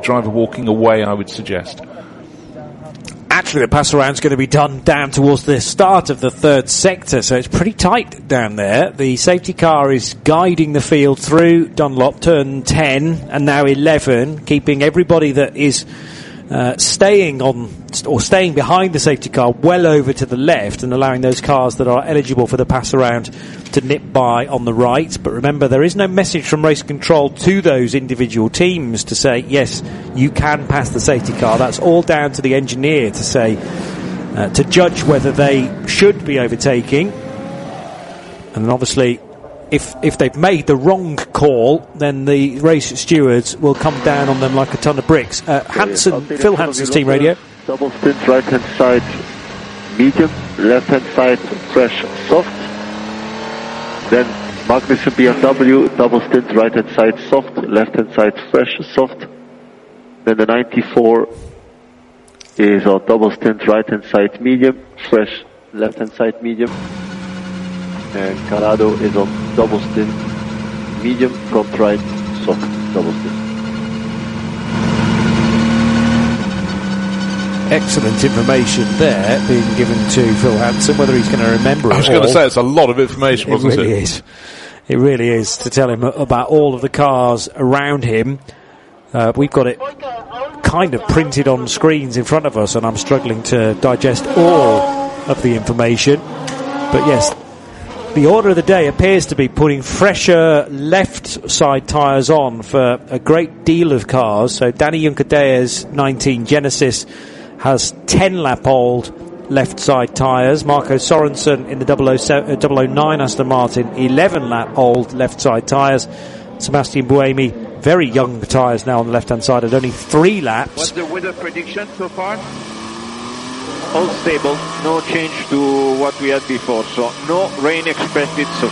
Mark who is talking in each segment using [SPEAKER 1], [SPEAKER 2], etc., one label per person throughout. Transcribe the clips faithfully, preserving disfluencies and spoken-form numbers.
[SPEAKER 1] driver walking away, I would suggest.
[SPEAKER 2] Actually, the pass around's going to be done down towards the start of the third sector, so it's pretty tight down there. The safety car is guiding the field through Dunlop, turn ten and now eleven, keeping everybody that is uh, staying on or staying behind the safety car well over to the left and allowing those cars that are eligible for the pass around to nip by on the right. But remember, there is no message from race control to those individual teams to say, yes, you can pass the safety car. That's all down to the engineer to say, uh, to judge whether they should be overtaking. And then obviously, if if they've made the wrong call, then the race stewards will come down on them like a ton of bricks. Uh, Hansen, Phil Hansen's team radio.
[SPEAKER 3] Double stint, right hand side medium, left hand side fresh soft. Then Magnussen B M W, double stint, right hand side soft, left hand side fresh soft. Then the ninety-four is on double stint, right hand side medium, fresh, left hand side medium. And Corrado is on double stint, medium, front right, soft, double stint.
[SPEAKER 2] Excellent information there being given to Phil Hansen. Whether he's going to remember it all.
[SPEAKER 1] I was going to say, it's a lot of information, wasn't it?
[SPEAKER 2] It really is. It really is, to tell him about all of the cars around him. Uh, we've got it kind of printed on screens in front of us, and I'm struggling to digest all of the information. But yes, the order of the day appears to be putting fresher left side tyres on for a great deal of cars. So Danny Juncker-Deas, nineteen Genesis, has ten lap old left side tyres. Marco Sorensen in the double oh nine Aston Martin, eleven lap old left side tyres. Sebastian Buemi, very young tyres now on the left hand side at only three laps.
[SPEAKER 4] What's the weather prediction so far? All stable, no change to what we had before, so no rain expected so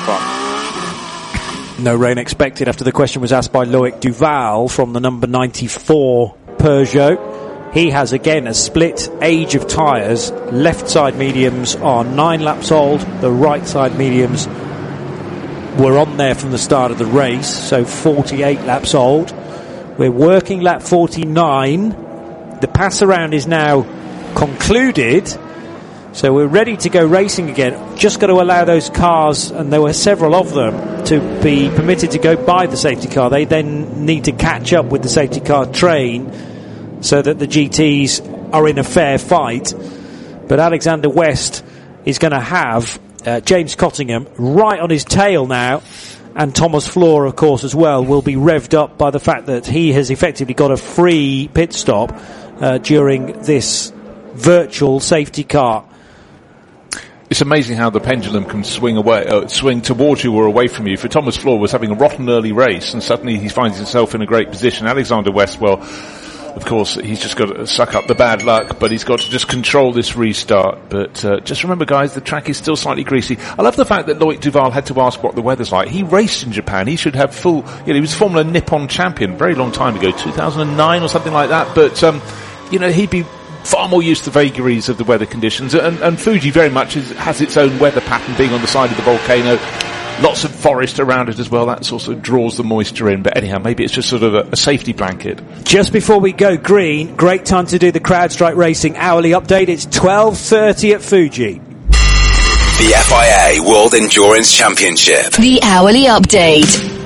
[SPEAKER 4] far.
[SPEAKER 2] No rain expected after the question was asked by Loic Duval from the number ninety-four Peugeot. He has again a split age of tyres. Left side mediums are nine laps old, the right side mediums were on there from the start of the race, so forty-eight laps old. We're working lap forty-nine. The pass around is now concluded, so we're ready to go racing again. Just got to allow those cars, and there were several of them, to be permitted to go by the safety car. They then need to catch up with the safety car train so that the G Ts are in a fair fight. But Alexander West is going to have uh, James Cottingham right on his tail now, and Thomas Floor, of course, as well, will be revved up by the fact that he has effectively got a free pit stop uh, during this virtual safety car.
[SPEAKER 1] It's amazing how the pendulum can swing away, uh, swing towards you or away from you. For Thomas Floor was having a rotten early race, and suddenly he finds himself in a great position. Alexander West, well, of course, he's just got to suck up the bad luck, but he's got to just control this restart. But uh, just remember, guys, the track is still slightly greasy. I love the fact that Loic Duval had to ask what the weather's like. He raced in Japan. He should have full, you know, he was Formula Nippon champion very long time ago, two thousand nine or something like that. But, um, you know, he'd be far more used to vagaries of the weather conditions. And, and Fuji very much is, has its own weather pattern, being on the side of the volcano. Lots of forest around it as well. That also draws the moisture in. But anyhow, maybe it's just sort of a, a safety blanket.
[SPEAKER 2] Just before we go green, great time to do the CrowdStrike Racing hourly update. It's twelve thirty at Fuji.
[SPEAKER 5] The F I A World Endurance Championship.
[SPEAKER 6] The hourly update.